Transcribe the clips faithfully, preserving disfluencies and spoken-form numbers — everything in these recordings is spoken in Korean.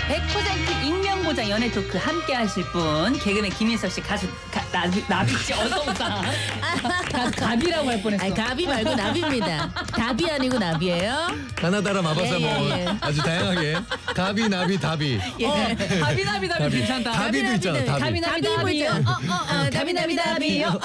백 퍼센트 익명 보장 연애 토크 함께 하실 분 개그맨 김인석 씨, 가수 가, 나비, 나비 씨 어서 오다. 가수 가비라고 할 뻔했어. 아니, 가비 말고 나비입니다. 가비 아니고 나비예요. 가나다라 마바사 예, 뭐 예, 예. 아주 다양하게 가비 나비 다비. 예. 어, 가비 나비 나비 괜찮다. 다비도 있잖아. 다비. 가비 나비 다비 나비. 있죠. 어, 어, 어, 가비 나비 나비. 어, 어, 어,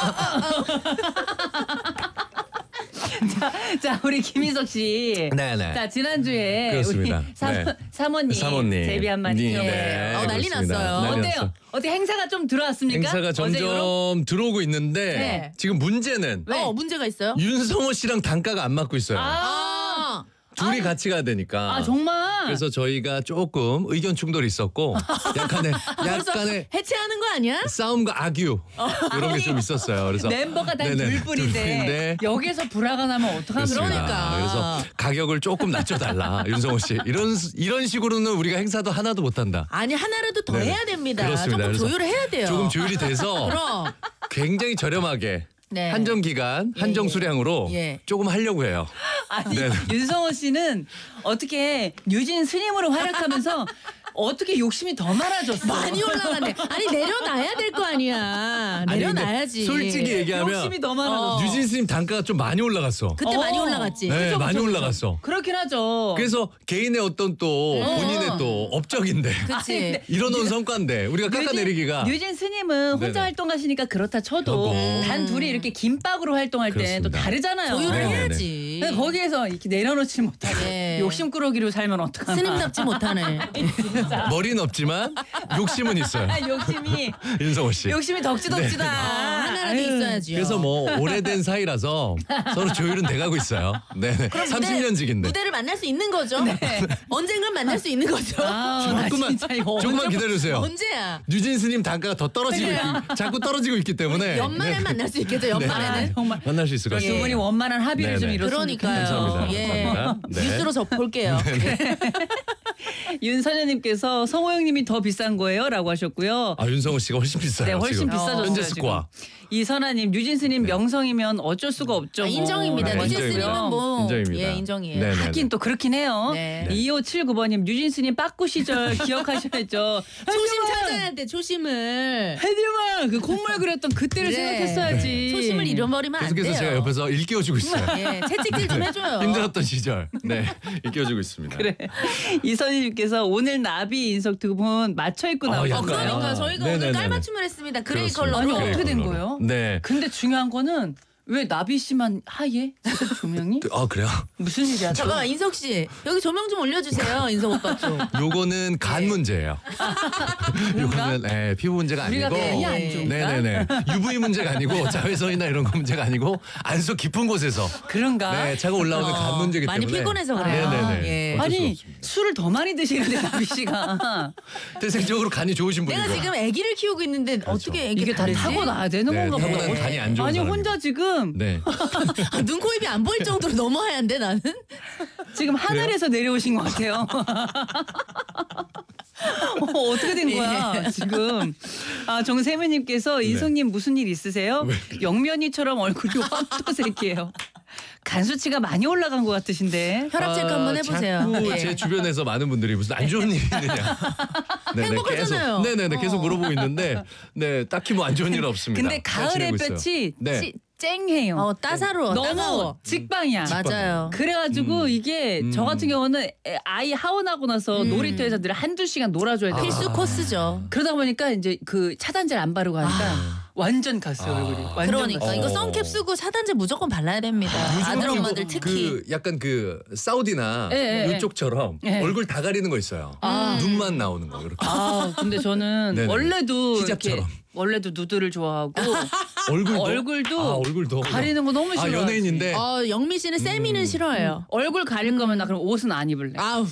어. 자, 자, 우리 김인석 씨. 네네. 자, 지난주에 그렇습니다. 우리 사, 네. 사모님, 사모님. 데뷔 한마디. 네, 네. 네, 어, 난리 그렇습니다. 났어요. 난리 어때요? 났어. 어떻게 행사가 좀 들어왔습니까? 행사가 어제 이후로? 점점 들어오고 있는데 네. 지금 문제는 왜? 어, 문제가 있어요? 윤성호 씨랑 단가가 안 맞고 있어요. 아, 아, 둘이 같이 가야 되니까. 아 정말. 그래서 저희가 조금 의견 충돌이 있었고 약간의 벌써 약간의 해체하는 거 아니야? 싸움과 악유 이런 게 좀 있었어요. 그래서 멤버가 단 네네, 둘뿐인데 둘뿐인데 여기서 불화가 나면 어떡합니까? 그렇습니다. 그러니까. 그래서 가격을 조금 낮춰달라 윤성호 씨. 이런 이런 식으로는 우리가 행사도 하나도 못한다. 아니, 하나라도 더 네네. 해야 됩니다. 그렇습니다. 조금 그래서 조율을 해야 돼요. 조금 조율이 돼서 그럼. 굉장히 저렴하게 네. 한정 기간 한정 예. 수량으로 예. 조금 하려고 해요. 아니 네네. 윤성호 씨는 어떻게 뉴진 스님으로 활약하면서 어떻게 욕심이 더 많아졌어? 많이 올라가네. 아니, 내려놔야 될 거 아니야. 아니, 근데 내려놔야지. 솔직히 얘기하면 욕심이 더 많아졌어. 어. 뉴진 스님 단가가 좀 많이 올라갔어. 그때 어. 많이 올라갔지. 네, 그죠, 많이 그죠, 그죠. 올라갔어. 그렇긴 하죠. 그래서 개인의 어떤 또 어. 본인의 또 업적인데 그치. 이뤄놓은 성과인데 우리가 깎아내리기가 뉴진 스님은 혼자 네네. 활동하시니까 그렇다 쳐도 하고. 단 둘이 이렇게 김밥으로 활동할 때 또 그렇습니다. 다르잖아요. 조율을 네네네. 해야지. 근데 거기에서 이렇게 내려놓지 못하고 예. 욕심꾸러기로 살면 어떡하나. 스님답지 못하네. 머리는 없지만 욕심은 있어요. 아, 욕심이 윤성호 씨. 욕심이 덕지덕지다. 어, 하나라도 아유. 있어야지요. 그래서 뭐 오래된 사이라서 서로 조율은 돼가고 있어요. 네, 삼십 년 지기인데. 무대를 만날 수 있는 거죠? 언젠간 만날 수 있는 거죠? 아, 나 조금만 진짜 이거 조금만 기다려주세요. 언제야? 뉴진 스님 단가가 더 떨어지고 있, 자꾸 떨어지고 있기 때문에 연말에 네. 만날 수 있겠죠? 연말에는? 아, 정말 만날 수 있을 것 두 같습니다. 분이 원만한 합의를 좀 네네. 이뤘으면 그러니까요. 감사합니다. 예. 감사합니다. 네. 뉴스로 접볼게요. 윤선현님께서 성호 형님이 더 비싼 거예요?라고 하셨고요. 아 윤성호 씨가 훨씬 비싸요. 네, 훨씬 지금. 비싸졌어요. 현재 지금. 스코어. 이선아님, 뉴진스님 명성이면 어쩔 수가 없죠. 아, 뭐. 인정입니다. 네, 뉴진스님은 인정입니다. 뭐 인정입니다. 예, 인정이에요. 네, 네, 하긴 또 그렇긴 해요. 네. 이오칠구 번님, 뉴진스님 빠꾸 시절 기억하셔야죠. 초심 찾아야 돼. 초심을. 헤디만 그 콧물 그렸던 그때를 그래. 생각했어야지. 초심을 잃어버리면 안 돼요. 계속해서 제가 옆에서 일깨워주고 있어요. 예, 채찍질 좀 해줘요. 힘들었던 시절. 네, 일깨워주고 있습니다. 그래. 이선희님께서 오늘 나비 인석 두 분 맞춰 입고 아, 나오셨어요. 어, 약간. 그러니까 저희가 네네네네. 오늘 깔맞춤을 했습니다. 그레이 그렇습니다. 컬러로. 아니, 어떻게 된 컬러로. 거예요? 네. 근데 중요한 거는 왜 나비 씨만 하얘? 지금 조명이? 아 그래요? 무슨 일이야? 또? 잠깐만, 인석 씨 여기 조명 좀 올려주세요. 인석 오빠 쪽. 요거는 간 문제예요. 요거는 네, 피부 문제가 우리가 아니고. 간이 안 좋은가? 네네네. 유브이 문제가 아니고 자외선이나 이런 거 문제가 아니고 안속 깊은 곳에서 그런가? 네 차가 올라오는 어, 간 문제기 많이 때문에. 피곤해서 그래요. 네네네. 예. 어쩔 수 아니 없습니다. 술을 더 많이 드시는데 나비 씨가 태생적으로 간이 좋으신 분이고. 내가 지금 아기를 키우고 있는데 어떻게 애기 이게 다 다르지? 타고나야 되는 네, 건가 봐. 타고난 간이 안 좋은 아니 사람이에요. 혼자 지금 네. 아, 눈, 코, 입이 안 보일 정도로 너무 하얀데 나는? 지금 하늘에서 내려오신 것 같아요. 어, 어떻게 된 거야 지금? 아 정세미님께서 인성님 무슨 일 있으세요? 영면이처럼 얼굴이 황토색이에요. 간 수치가 많이 올라간 것 같으신데. 혈압 체크 한번 해보세요. 자꾸 예. 제 주변에서 많은 분들이 무슨 안 좋은 일이 있느냐. 네네, 행복하잖아요. 계속, 네네네 계속 어. 물어보고 있는데 네 딱히 뭐 안 좋은 일 없습니다. 근데 잘 가을 지내고 있어요. 햇볕이 네. 찌- 쨍해요. 어, 따사로워. 너무 따가워. 직방이야. 맞아요. 그래가지고 음. 이게 음. 저 같은 경우는 애- 아이 하원하고 나서 음. 놀이터에서 늘 한두 시간 놀아줘야 돼요. 필수 코스죠. 그러다 보니까 이제 그 차단제를 안 바르고 하니까 완전 갔어요 아. 얼굴이. 완전 그러니까 갔어요. 이거 어. 선캡 쓰고 차단제 무조건 발라야 됩니다. 아들 요즘은 엄마들 그- 특히. 그 약간 그 사우디나 예, 예, 이쪽처럼 예. 얼굴 다 가리는 거 있어요. 아. 눈만 나오는 거 이렇게. 아 근데 저는 네네. 원래도 히잡처럼. 이렇게 원래도 누드를 좋아하고 얼굴도 얼굴도 아, 얼굴도 가리는 거 너무 아 싫어. 연예인인데 어, 영미 씨는 세미는 싫어해요. 얼굴 가릴 거면 나 그럼 옷은 안 입을래. 아우.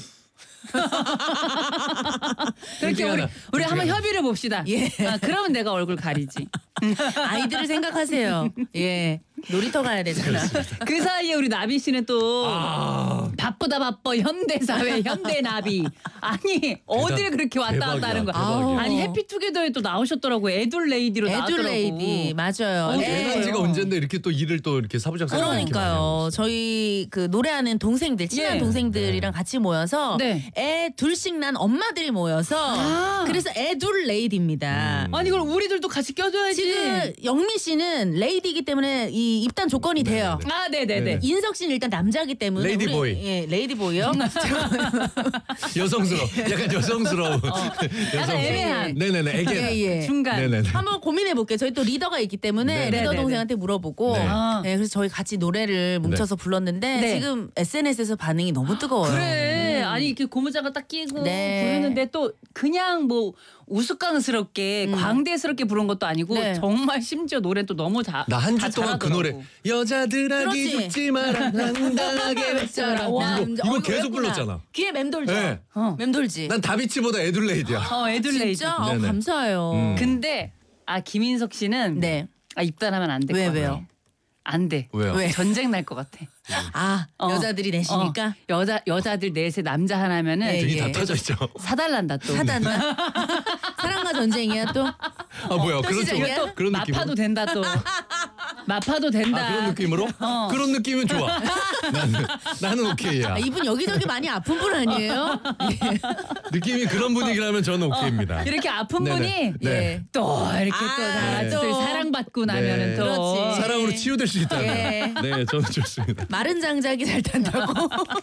그렇게 중에 우리 하나, 우리 둘 한번 중에 협의를 봅시다. 예. 아, 그러면 내가 얼굴 가리지. 아이들을 생각하세요. 예. 놀이터 가야 되잖아. 그 사이에 우리 나비 씨는 또 아, 바쁘다 바빠 현대사회 현대나비. 아니 어딜 그렇게 왔다 갔다 대박이야, 하는 거야. 대박이야. 아니 해피투게더에 또 나오셨더라고. 애둘레이디로 나왔더라고. 에둘레이디 맞아요. 어, 네. 대단하지. 지가 언젠데 이렇게 또 일을 또 이렇게 사부작사. 그러니까요. 저희 그 노래하는 동생들, 친한 예. 동생들이랑 같이 모여서 네. 애 둘씩 난 엄마들이 모여서 아. 그래서 애둘 레이디입니다. 음. 아니 그럼 우리들도 같이 껴줘야지. 지금 영미 씨는 레이디이기 때문에 이 입단 조건이 돼요. 네네네. 아 네네네. 네네. 인석 씨는 일단 남자기 때문에 레이디 우리- 보이. 예, 레이디 보이요. 여성스러워. 약간 여성스러운. 약간 애매한. 네네네. 애견. 예, 예. 중간. 네네네. 한번 고민해 볼게요. 저희 또 리더가 있기 때문에 네. 리더 네네네. 동생한테 물어보고 네. 아. 네, 그래서 저희 같이 노래를 뭉쳐서 불렀는데 네. 지금 에스엔에스에서 반응이 너무 뜨거워요. 그래. 아니 이렇게 고무장갑 딱 끼고 네. 부르는데 또 그냥 뭐 우스꽝스럽게 광대스럽게 부른 것도 아니고 네. 정말 심지어 노래 또 너무 잘. 나 한 주 동안 그 노래 여자들하기 그렇지. 죽지 마라 당당하게 외쳐라. 와, 이거, 진짜 이거 어, 계속 외웠구나. 불렀잖아. 귀에 맴돌죠. 네. 어. 맴돌지. 난 다비치보다 애둘레이디야. 어 애둘레이디. 진짜 아, 네네. 감사해요. 음. 근데 아 김인석 씨는 네. 아 입단하면 안 될 왜, 것 같아. 왜요? 안 돼. 왜요? 왜? 전쟁 날 것 같아. 아 어. 여자들이 내시니까 어, 여자 여자들 넷에 남자 하나면은 네. 등이 예. 다 터져 있죠. 사달란다 또. 사단나 사랑과 전쟁이야 또. 아 뭐야 또 그런 좀 시작이야? 또 그런 마파도 느낌으로. 된다 또. 마파도 된다. 아 그런 느낌으로? 어. 그런 느낌은 좋아. 나는 나는 오케이야. 아, 이분 여기저기 많이 아픈 분 아니에요? 느낌이 그런 분위기라면 저는 오케이입니다. 이렇게 아픈 네네. 분이 네. 예, 또 이렇게 아, 또 다 같이 또. 또 사랑받고 나면은 네. 또 그렇지. 사랑으로 치유될 수 있다면. 예. 네, 저는 좋습니다. 마른 장작이 잘 탄다고.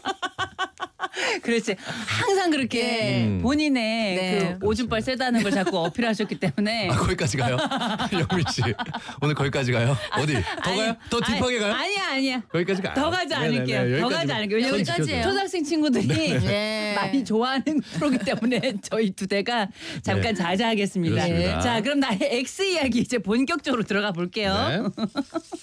그렇지. 항상 그렇게 음. 본인의 네. 그 오줌발 세다는 걸 자꾸 어필하셨기 때문에 아 거기까지 가요? 영민 씨 오늘 거기까지 가요? 어디? 더 가요? 더 딥하게 가요? 아니야 아니야. 거기까지 가요? 더 가지 네네네, 않을게요. 더 여기까지만. 가지 않을게요. 왜냐면 여기까지예요. 초등학생 친구들이 네. 많이 좋아하는 프로기 때문에 저희 두 대가 잠깐 네. 자제하겠습니다. 그렇습니다. 자, 그럼 나의 X 이야기 이제 본격적으로 들어가 볼게요. 네.